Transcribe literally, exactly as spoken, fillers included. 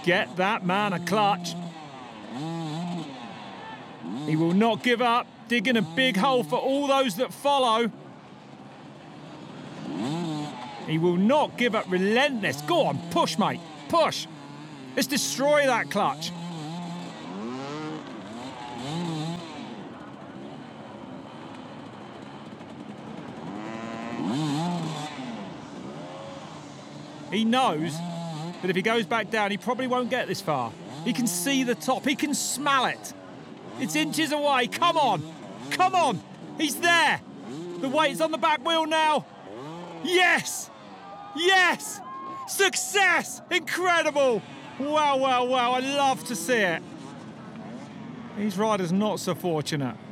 Get that man a clutch. He will not give up, digging a big hole for all those that follow. He will not give up, relentless. Go on, push, mate, push. Let's destroy that clutch. He knows that if he goes back down, he probably won't get this far. He can see the top, he can smell it. It's inches away, come on, come on, he's there. The weight's on the back wheel now. Yes, yes, success, incredible. Wow, wow, wow, I love to see it. These riders not so fortunate.